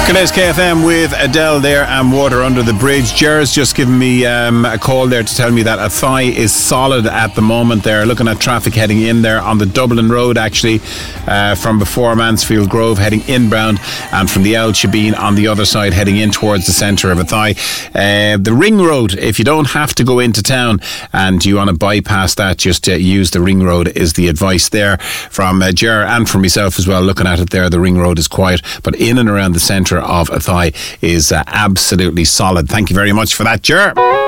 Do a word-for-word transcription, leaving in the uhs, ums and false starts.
Today's K F M with Adele there and Water Under the Bridge. Jer's just given me um, a call there to tell me that Athy is solid at the moment. They're looking at traffic heading in there on the Dublin Road, actually, uh, from before Mansfield Grove heading inbound, and from the El Shabeen on the other side heading in towards the centre of Athy. Uh, the Ring Road, if you don't have to go into town and you want to bypass that, just uh, use the Ring Road is the advice there from uh, Jer and from myself as well. Looking at it there, the Ring Road is quiet, but in and around the centre of Athy is uh, absolutely solid. Thank you very much for that, Jer.